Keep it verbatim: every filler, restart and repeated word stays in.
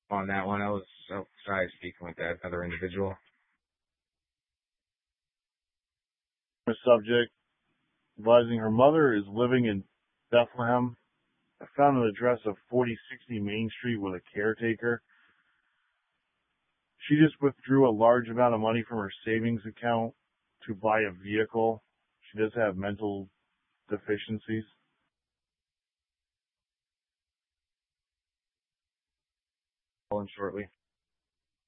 on that one. I was outside speaking with that other individual. The subject, advising her mother is living in Bethlehem. I found an address of forty sixty Main Street with a caretaker. She just withdrew a large amount of money from her savings account to buy a vehicle. She does have mental deficiencies. Calling shortly.